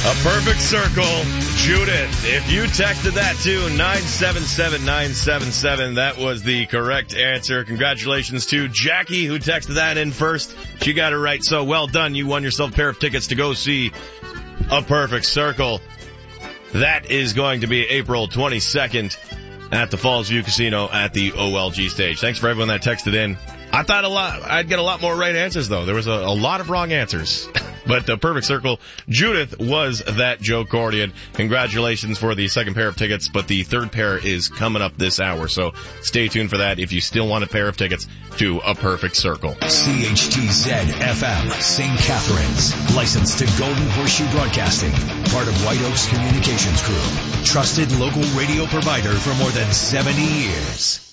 A perfect circle, Judith. If you texted that to 977-977, that was the correct answer. Congratulations to Jackie, who texted that in first. She got it right, so well done. You won yourself a pair of tickets to go see A Perfect Circle. That is going to be April 22nd at the Falls View Casino at the OLG stage. Thanks for everyone that texted in. I thought I'd get a lot more right answers, though. There was a lot of wrong answers. But the Perfect Circle, Judith was that Joe Cordian. Congratulations for the second pair of tickets, but the third pair is coming up this hour, so stay tuned for that if you still want a pair of tickets to A Perfect Circle. CHTZ-FM, St. Catharines. Licensed to Golden Horseshoe Broadcasting. Part of White Oaks Communications Group. Trusted local radio provider for more than 70 years.